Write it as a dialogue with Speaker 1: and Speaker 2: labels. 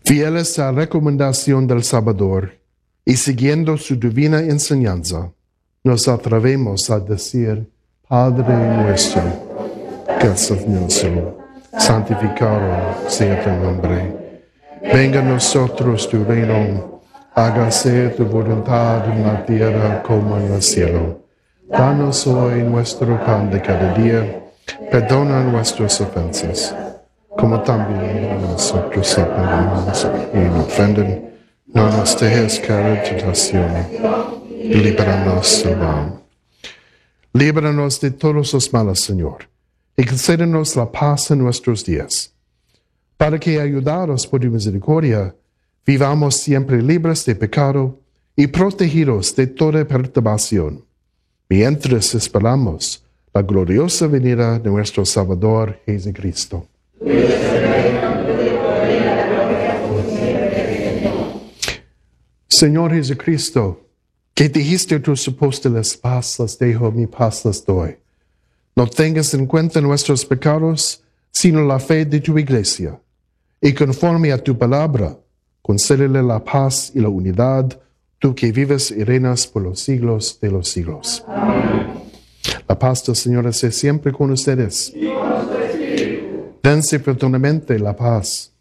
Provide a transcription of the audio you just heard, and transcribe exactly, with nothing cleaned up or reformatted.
Speaker 1: Fieles a la recomendación del Salvador y siguiendo su divina enseñanza, nos atrevemos a decir: Padre nuestro, que estás en el cielo, santificado sea tu nombre. Venga a nosotros tu reino, hágase tu voluntad en la tierra como en el cielo. Danos hoy nuestro pan de cada día, perdona nuestras ofensas, como también nosotros perdonamos y nos ofenden. No nos dejes caer en tentación, y líbranos del mal. Líbranos de todos los males, Señor, y concédenos la paz en nuestros días, para que, ayudados por tu misericordia, vivamos siempre libres de pecado y protegidos de toda perturbación, mientras esperamos la gloriosa venida de nuestro Salvador Jesucristo. Señor Jesucristo, que dijiste a tus apóstoles: paz les dejo, mi paz les doy. No tengas en cuenta nuestros pecados, sino la fe de tu iglesia. Y conforme a tu palabra, concédele la paz y la unidad, tú que vives y reinas por los siglos de los siglos. Amén. La paz del Señor esté siempre con ustedes. Dense fraternalmente la paz.